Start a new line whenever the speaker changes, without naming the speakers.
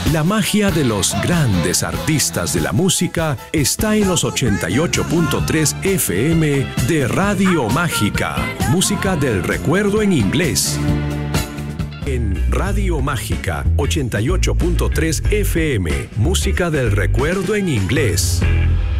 La magia de los grandes artistas de la música está en los 88.3 FM de Radio Mágica. Música del recuerdo en inglés. En Radio Mágica 88.3 FM, música del recuerdo en inglés.